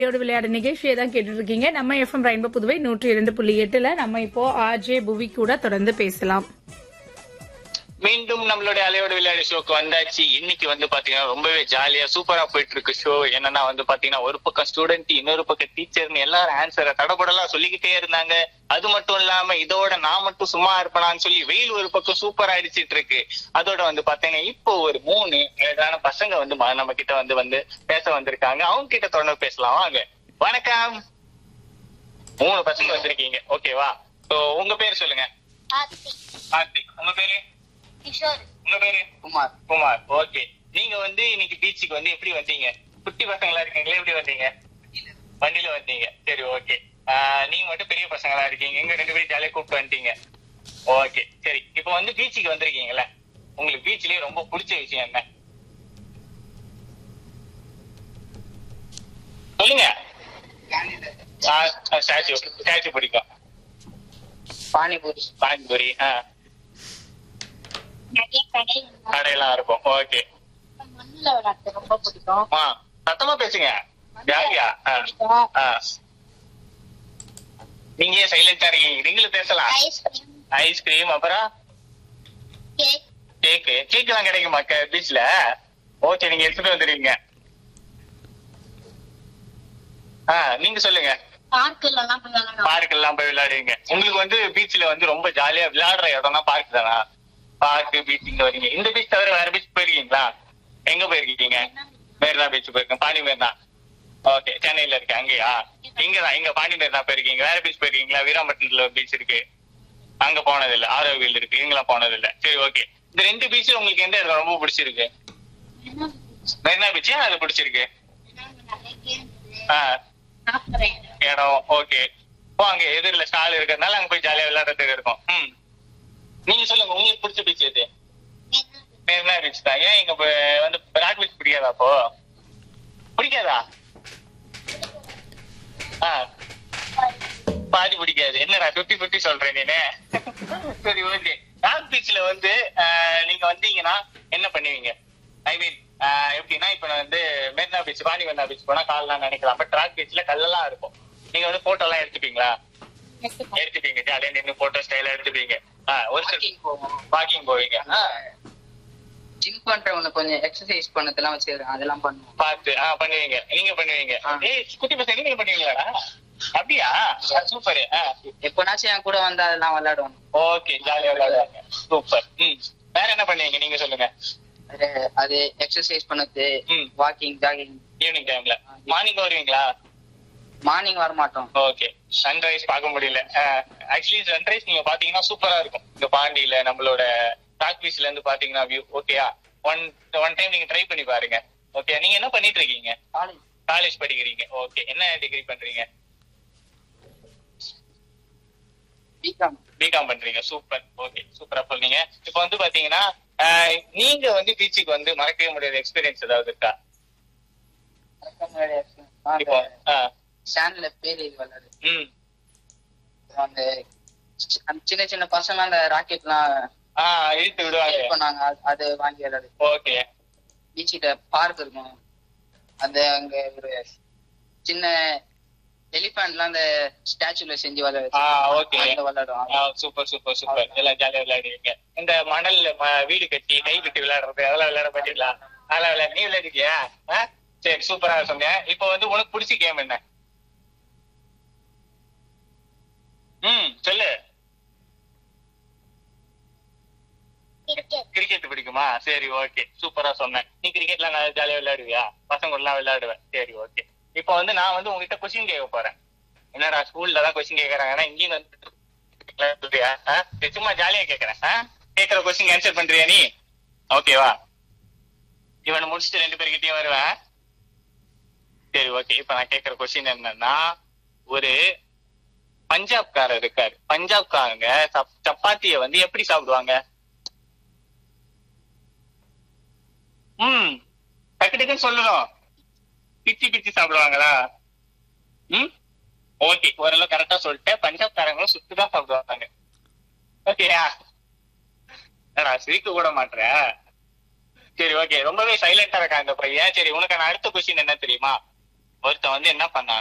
யோட விளையாடு நிகழ்ச்சியை தான் கேட்டுட்டு இருக்கீங்க. நம்ம எஃப்எம் ரெயின்போ புதுவை 102.8 நம்ம இப்போ ஆர்ஜே புவி கூட தொடர்ந்து பேசலாம். மீண்டும் நம்மளுடைய அலையோட விளையாடு ஷோக்கு வந்தாச்சு. இன்னைக்கு வந்து பாத்தீங்கன்னா ரொம்பவே ஜாலியா சூப்பரா போயிட்டு இருக்கு ஷோ. என்னன்னா வந்து பாத்தீங்கன்னா ஒரு பக்கம் ஸ்டூடெண்ட், இன்னொரு பக்கம் டீச்சர்னு எல்லாரும் ஆன்சரை தடபடலாம் சொல்லிக்கிட்டே இருந்தாங்க. அது மட்டும் இல்லாம இதோட நான் மட்டும் சும்மா இருப்பேனான்னு சொல்லி வெயில் ஒரு பக்கம் சூப்பரா அடிச்சிட்டு இருக்கு. அதோட வந்து பாத்தீங்கன்னா இப்போ ஒரு 3 அழகான பசங்க வந்து நம்ம கிட்ட வந்து பேச வந்திருக்காங்க. அவங்க கிட்ட தொடர்ந்து பேசலாம் வாங்க. வணக்கம். 3 பசங்க வந்திருக்கீங்க, ஓகேவா? உங்க பேர் சொல்லுங்க. கார்த்திக். உங்க பேரு? கிஷோர். உங்க பேரு? குமார். ஓகே. நீங்க வந்து இன்னைக்கு பீச்சுக்கு வந்து எப்படி வந்தீங்க? குட்டி பசங்களா இருக்கீங்களா? எப்படி வந்தீங்க? வண்டியில வந்தீங்க. சரி, ஓகே. நீங்க மட்டும் பெரிய பசங்களா இருக்கீங்க. எங்க 2 பேரும் ஜாலியா கூப்பிட்டு வந்துட்டீங்க. ஓகே, சரி. இப்ப வந்து பீச்சுக்கு வந்திருக்கீங்கல்ல, உங்களுக்கு பீச்லயே ரொம்ப பிடிச்ச விஷயம் என்ன சொல்லுங்க. ஸ்டாச்சு பிடிக்கும். பானிபூரி. கடையெல்லாம் இருக்கும். ஓகே. மண்ணுல விளையாட்டு ரொம்ப பிடிக்கும். சத்தமா பேசுங்க. ஜாலியா. நீங்க சைலண்டா இருக்கீங்க, நீங்களும் பேசலாம். ஐஸ்கிரீம், அப்புறம் கேக் எல்லாம் கிடைக்குமா பீச்ல? ஓகே, நீங்க எடுத்துட்டு வந்துருவீங்க. நீங்க சொல்லுங்க. பார்க் எல்லாம் போய் விளையாடுவீங்க. உங்களுக்கு வந்து பீச்ல வந்து ரொம்ப ஜாலியா விளையாடுற இடம்னா பார்க் தானா? பார்க், பீச் இங்க வரீங்க. இந்த பீச் தவிர வேற பீச் போயிருக்கீங்களா? எங்க போயிருக்கீங்க? மெரினா பீச் போயிருக்கேன். பாண்டி மெரினா. ஓகே, சென்னையில இருக்கு. அங்கேயா? இங்கதான், இங்க பாண்டி மெரினா போயிருக்கீங்க. வேற பீச் போயிருக்கீங்களா? வீராம்பட்டினத்துல ஒரு பீச் இருக்கு, அங்க போனது இல்ல. ஆரோவில் இருக்கு, இங்கெல்லாம் போனது இல்ல. சரி, ஓகே. இந்த 2 பீச் உங்களுக்கு எந்த இடம் ரொம்ப பிடிச்சிருக்கு? மெரினா பீச். அது பிடிச்சிருக்கு இடம். ஓகே. அங்க எதிரில ஸ்டால் இருக்கிறதுனால அங்க போய் ஜாலியா விளையாடுறதுக்கு இருக்கும். நீங்க சொல்லுங்க, உங்களுக்கு பிடிச்ச பீச் எது? மெரினா பீச் தான். ஏன் இங்க வந்து ராக் பீச் பிடிக்காதா? அப்போ பிடிக்காதா? பாதி பிடிக்காது. என்னடா 50-50 சொல்றேன் நீனு? சரி, ஓகே. ராக் பீச்ல வந்து நீங்க வந்தீங்கன்னா என்ன பண்ணுவீங்க? ஐ மீன் எப்படின்னா, இப்ப வந்து மெரினா பீச், பாண்டி மெரினா பீச் போனா கால்லாம் நினைக்கலாம். பட் ராக் பீச்ல கல்லெல்லாம் இருக்கும். நீங்க வந்து போட்டோ எல்லாம் எடுத்துப்பீங்களா? எடுத்துப்பீங்க. ஜாலியா நின்று போட்டோ ஸ்டைலா எடுத்துப்பீங்க. ஒரு வாக்கிங் போவீங்க. ஜிம் பண்றவங்க கொஞ்சம் எக்ஸசைஸ் பண்ணதெல்லாம் வச்சிருக்கேன், அதெல்லாம் பண்ணுவோம். பார்த்து பண்ணுவீங்க. நீங்க பண்ணுவீங்க. குட்டி பசங்க நீங்க பண்ணுவீங்களாடா? அப்படியா? சூப்பர். எப்பனாச்சும் என் கூட வந்து அதெல்லாம் விளையாடுவோம். ஓகே, ஜாலியா விளையாடுவாங்க. சூப்பர். வேற என்ன பண்ணுவீங்க நீங்க சொல்லுங்க. அது எக்ஸசைஸ் பண்ணது, வாக்கிங், ஜாகிங். ஈவினிங் டைம்ல. மார்னிங் வருவீங்களா? மார்னிங் வர மாட்டோம். ஓகே. சன்ரைஸ் பார்க்க முடியல. ஆக்சுவலி சன்ரைஸ் நீங்க பாத்தீங்கன்னா சூப்பரா இருக்கும். இந்த பாண்டியில நம்மளோட ராக் பீச்ல இருந்து பாத்தீங்கன்னா வியூ. ஓகேயா? ஒன் டைம் நீங்க ட்ரை பண்ணி பாருங்க. ஓகே. நீங்க என்ன பண்ணிட்டு இருக்கீங்க? காலேஜ் படிக்கிறீங்க. ஓகே. என்ன டிகிரி பண்றீங்க? பிகாம் பண்றீங்க. சூப்பர். ஓகே, சூப்பரா சொல்றீங்க. இப்ப வந்து பாத்தீங்கன்னா நீங்க வந்து பீச்சுக்கு வந்து மறக்கவே முடியாத எக்ஸ்பீரியன்ஸ் ஏதாவது இருக்கா? ஸ்டாண்ட்ல பேர் விளையாடு. அந்த சின்ன சின்ன பசங்க அந்த ராக்கெட் எல்லாம் இழுத்து விடுவாங்க, அது வாங்கி விளையாடு. ஓகே. பீச்சிட்ட பார்க் இருக்கும். அது அங்க ஒரு சின்ன எலிபென்ட்லாம் அந்த ஸ்டாச்சுல செஞ்சு விளையாடுவோம். Super super super. எல்லாம் ஜாலியா விளையாடுவீங்க. இந்த மணல்ல வீடு கட்டி கை விட்டு விளையாடுறது அதெல்லாம் விளையாட மாட்டீங்களா? அதெல்லாம் விளையாடு. நீ விளையாடுக்கியா? சரி, சூப்பரா சொன்னேன். இப்ப வந்து உனக்கு பிடிச்ச கேம் என்ன? சொல்லு. கிரிக்கெட் பிடிக்குமா? சரி, ஓகே, சூப்பரா சொன்னேன். நீ கிரிக்கெட்லாம் நல்லா ஜாலியா விளையாடுவியா? பசங்க எல்லாம் விளையாடுவேன். சரி, ஓகே. இப்ப வந்து நான் வந்து உங்ககிட்ட கொஸ்டின் கேட்க போறேன். என்னடா ஸ்கூல்ல தான் கொஸ்டின் கேட்கறாங்கன்னா இங்கேயும் வந்து சும்மா ஜாலியா கேட்கறேன். கேட்கற கொஸ்டின் ஆன்சர் பண்றியா நீ? ஓகேவா? இவனை முடிச்சுட்டு 2 பேர்கிட்டயும் வருவேன். சரி, ஓகே. இப்ப நான் கேட்கற கொஸ்டின் என்னன்னா, ஒரு பஞ்சாப்காரர் இருக்காரு. பஞ்சாப்காரங்க சப்பாத்திய வந்து எப்படி சாப்பிடுவாங்க? டக்கு டக்குன்னு சொல்லணும். பிச்சு பிச்சு சாப்பிடுவாங்களா? ஓகே, ஓரளவு கரெக்டா சொல்லிட்டேன். பஞ்சாப்காரங்களும் சுத்துதான் சாப்பிடுவாங்க. ஓகேயா? சிரிக்க கூட மாட்டேற. சரி, ஓகே. ரொம்பவே சைலண்டா இருக்கா இந்த பையன். சரி, உனக்கு நான் அடுத்த கொஸ்டின் என்ன தெரியுமா? ஒருத்தன் வந்து என்ன பண்ணான்